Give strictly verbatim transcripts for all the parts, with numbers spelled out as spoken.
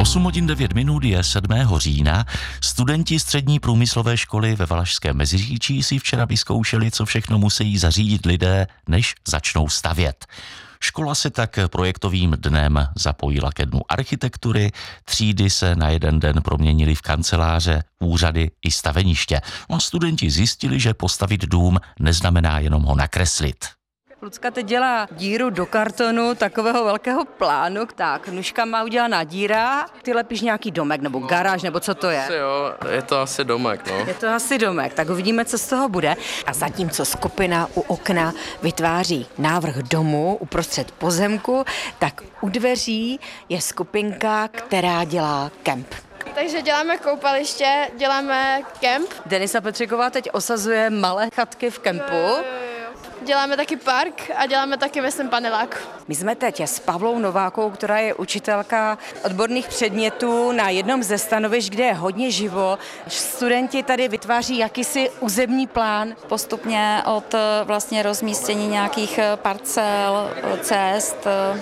osm hodin devět minut je sedmého října. Studenti střední průmyslové školy ve Valašském Meziříčí si včera vyzkoušeli, co všechno musí zařídit lidé, než začnou stavět. Škola se tak projektovým dnem zapojila ke dnu architektury, třídy se na jeden den proměnily v kanceláře, úřady i staveniště. A studenti zjistili, že postavit dům neznamená jenom ho nakreslit. Lucka teď dělá díru do kartonu takového velkého plánu. Tak, Nuška má udělaná díra. Ty lepíš nějaký domek nebo garáž, nebo co to je? Asi jo, je to asi domek, no. Je to asi domek, tak uvidíme, co z toho bude. A zatímco skupina u okna vytváří návrh domu uprostřed pozemku, tak u dveří je skupinka, která dělá kemp. Takže děláme koupaliště, děláme kemp. Denisa Petříková teď osazuje malé chatky v kempu. Děláme taky park a děláme taky, myslím, panelák. My jsme teď s Pavlou Novákou, která je učitelka odborných předmětů na jednom ze stanovišť, kde je hodně živo. Studenti tady vytváří jakýsi územní plán. Postupně od vlastně rozmístění nějakých parcel, cest,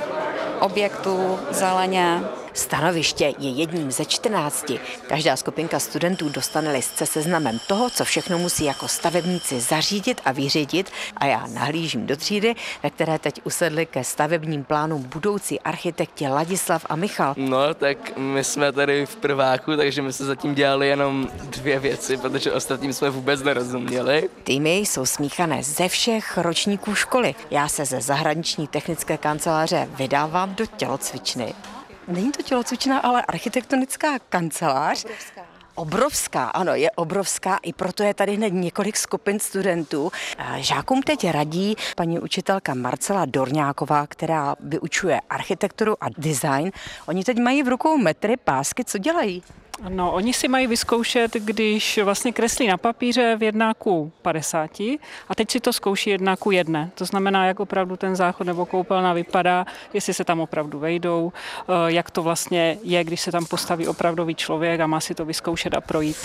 objektů, zeleně. Stanoviště je jedním ze čtrnácti. Každá skupinka studentů dostane list se seznamem toho, co všechno musí jako stavebníci zařídit a vyřídit. A já nahlížím do třídy, ve které teď usedli ke stavebním plánům budoucí architekti Ladislav a Michal. No, tak my jsme tady v prváku, takže my jsme zatím dělali jenom dvě věci, protože ostatním jsme vůbec nerozuměli. Týmy jsou smíchané ze všech ročníků školy. Já se ze zahraniční technické kanceláře vydávám do tělocvičny. Není to tělocvičná, ale architektonická kancelář. Obrovská. Obrovská, ano, je obrovská, i proto je tady hned několik skupin studentů. Žákům teď radí paní učitelka Marcela Dorňáková, která vyučuje architekturu a design. Oni teď mají v rukou metry, pásky, co dělají? No, oni si mají vyzkoušet, když vlastně kreslí na papíře v jedna ku padesáti a teď si to zkouší jedna ku jedné. To znamená, jak opravdu ten záchod nebo koupelna vypadá, jestli se tam opravdu vejdou, jak to vlastně je, když se tam postaví opravdový člověk a má si to vyzkoušet a projít.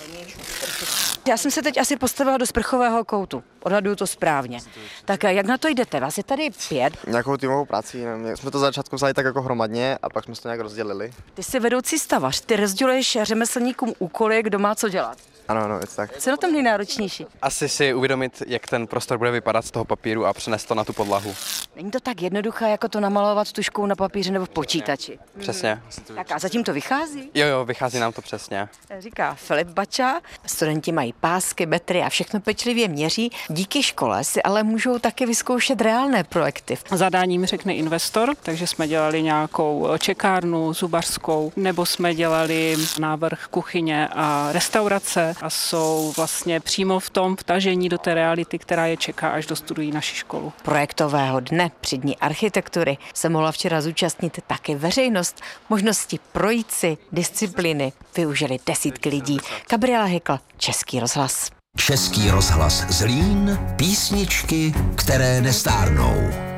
Já jsem se teď asi postavila do sprchového koutu. Odhaduju to správně. Tak jak na to jdete? Vás je tady pět? Nějakou týmovou prací. Nevím. Jsme to za začátku vzali tak jako hromadně a pak jsme to nějak rozdělili. Ty jsi vedoucí stavař. Ty rozděluješ řemeslníkům úkoly, kdo má co dělat. Ano, ano, je to tak. Co je na tom nejnáročnější? Asi si uvědomit, jak ten prostor bude vypadat z toho papíru a přenést to na tu podlahu. Není to tak jednoduché, jako to namalovat tužkou na papíře nebo v počítači. Přesně. Tak a zatím to vychází? Jo, jo, vychází nám to přesně. Říká Filip Bača. Studenti mají pásky, metry a všechno pečlivě měří. Díky škole si ale můžou taky vyzkoušet reálné projekty. Zadáním řekne investor, takže jsme dělali nějakou čekárnu zubařskou, nebo jsme dělali návrh kuchyně a restaurace a jsou vlastně přímo v tom vtažení do té reality, která je čeká, až dostudují naši školu. Projektového dne při dní architektury se mohla včera zúčastnit taky veřejnost. Možnosti projít si disciplíny využili desítky lidí. Gabriela Hykl, Český rozhlas. Český rozhlas Zlín, písničky, které nestárnou.